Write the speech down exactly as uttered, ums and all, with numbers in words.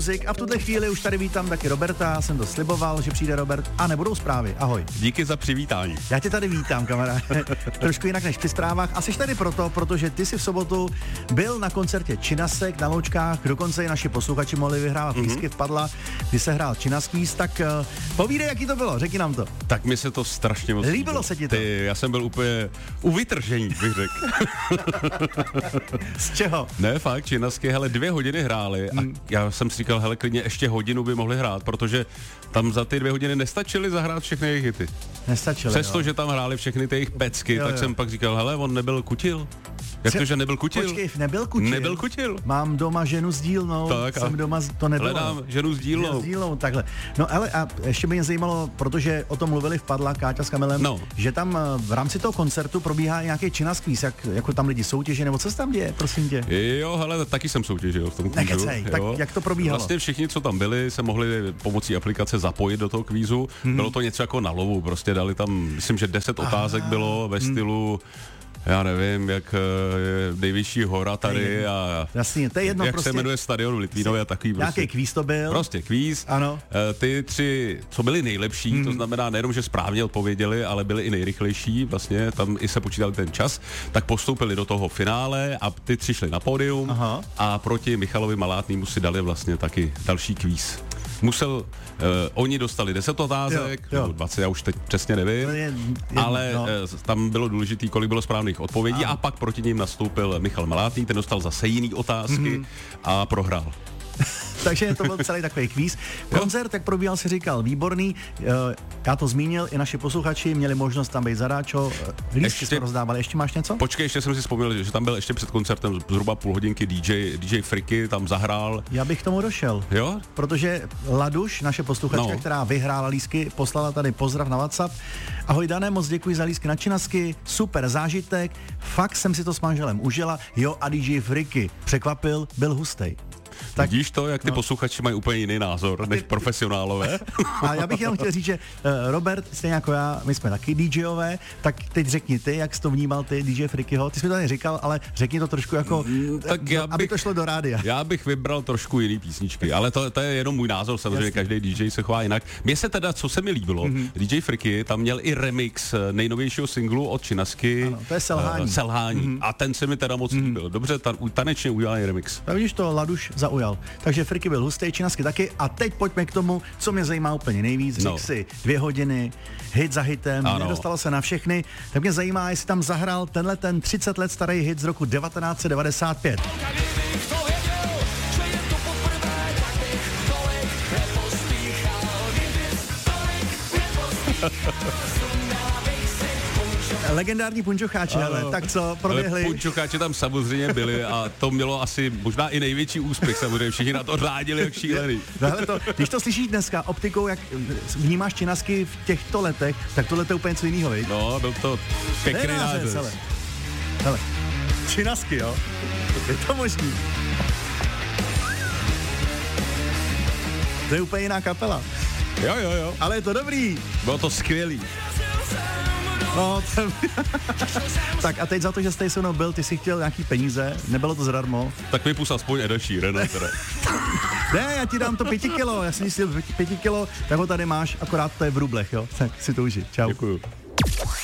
A v tuhle chvíli už tady vítám taky Roberta, jsem to sliboval, že přijde Robert a nebudou zprávy. Ahoj. Díky za přivítání. Já tě tady vítám, kamaráde. Trošku jinak než při zprávách. A jsi tady proto, protože ty jsi v sobotu byl na koncertě Činasek na Loučkách, dokonce i naši posluchači mohli vyhrávat mm-hmm. lístky vpadla, kdy se hrál Činaskvíz, tak uh, povídej, jaký to bylo, řekni nám to. Tak mi se to strašně moc líbilo. se ti to? Ty, já jsem byl úplně u vytržení, bych řekl. Z čeho? Ne, fakt, Činasky, hele, dvě hodiny hráli a hmm. já jsem si říkal, hele, klidně ještě hodinu by mohli hrát, protože tam za ty dvě hodiny nestačily zahrát všechny jejich hity. Nestačily, Přesto, jo. že tam hráli všechny ty jejich pecky, jo, tak jo. jsem pak říkal, hele, on nebyl Kutil. Jak to, že nebyl Kutil? Počkej, nebyl Kutil. Nebyl Kutil. Mám doma ženu s dílnou, tak jsem doma, to nebylo. Hledám ženu s dílnou. S dílnou, takhle. No ale a ještě by mě zajímalo, protože o tom mluvili vpadla Káťa s Kamilem, no. že tam v rámci toho koncertu probíhá nějaký Činaskvíz, jak jako tam lidi soutěží, nebo co se tam děje, prosím tě? Jo, hele, taky jsem soutěžil v tom kvízu. Nekecej, tak jak to probíhalo? Vlastně všichni, co tam byli, se mohli pomocí aplikace zapojit do toho kvízu. Hmm. Bylo to něco jako na lovu, prostě dali tam, myslím, že deset Aha. otázek bylo ve stylu já nevím, jak je nejvyšší hora tady a jasně, to je jedno, jak prostě se jmenuje stadion v Litvínově a takový prostě. Nějaký kvíz to byl. Prostě kvíz. Ano. Ty tři, co byli nejlepší, hmm. to znamená nejenom, že správně odpověděli, ale byli i nejrychlejší, vlastně tam i se počítali ten čas, tak postoupili do toho finále a ty tři šli na pódium Aha. a proti Michalovi Malátnýmu si dali vlastně taky další kvíz. Musel, uh, oni dostali deset otázek, jo, jo. nebo dvacet, já už teď přesně nevím, je, je, ale no. uh, tam bylo důležitý, kolik bylo správných odpovědí a, a pak proti ním nastoupil Michal Malátný, ten dostal zase jiný otázky mm-hmm. a prohrál. Takže to byl celý takový kvíz. Koncert, jak probíhal, si říkal, výborný. Já to zmínil, i naši posluchači měli možnost tam být zadáčo. Lístky jsme rozdávali. Ještě máš něco? Počkej, ještě jsem si vzpomněl, že tam byl ještě před koncertem zhruba půl hodinky D J, D J Friky, tam zahrál. Já bych k tomu došel. Jo? Protože Laduš, naše posluchačka, no. která vyhrála lístky, poslala tady pozdrav na WhatsApp. Ahoj Dané, moc děkuji za lístky na Činasky, super zážitek, fakt jsem si to s manželem užila. Jo, a D J Friky překvapil, byl hustej. Tak, vidíš to, jak ty no. posluchači mají úplně jiný názor než profesionálové? A já bych jenom chtěl říct, že uh, Robert, stejně jako já, my jsme taky DJové, tak teď řekni ty, jak jsi to vnímal ty, D J Frikyho. Ty jsi mi to tady říkal, ale řekni to trošku jako, mm, tak já aby bych, to šlo do rádia. Já bych vybral trošku jiný písničky, ale to, to je jenom můj názor, samozřejmě Jasně. každý D J se chová jinak. Mně se teda, co se mi líbilo, mm-hmm. D J Friky tam měl i remix nejnovějšího singlu od Činasky. Ano, to je Selhání. Uh, selhání. Mm-hmm. A ten se mi teda moc mm-hmm. líbil. Dobře, ta, tanečně udělaný remix. A vidíš to, Laduš zaujal. Takže Friky byl hustý, Činasky taky. A teď pojďme k tomu, co mě zajímá úplně nejvíc. Řekl no. si dvě hodiny, hit za hitem, ano. nedostalo se na všechny. Tak mě zajímá, jestli tam zahrál tenhle ten třicet let starý hit z roku devatenáct set devadesát pět. Legendární punčocháči, ale tak co, proběhli? Punčocháči tam samozřejmě byli a to mělo asi možná i největší úspěch, samozřejmě všichni na to řádili jak šílený. No, hele to, když to slyšíš dneska optikou, jak vnímáš Činasky v těchto letech, tak tohle je úplně co jiného, viď? No, byl to pěkný nářez. Hele, Činasky, jo? Je to možný. To je úplně jiná kapela. Jo, jo, jo. Ale je to dobrý. Bylo to skvělý. No, to... Tak a teď za to, že jste se mnou byl, ty jsi chtěl nějaký peníze, nebylo to zadarmo. Tak mi pus aspoň Eda Sheerana teda. Ne, já ti dám to pěti kilo, já si myslel pěti kilo, tak ho tady máš, akorát to je v rublech, jo, tak si to uži, čau. Děkuju.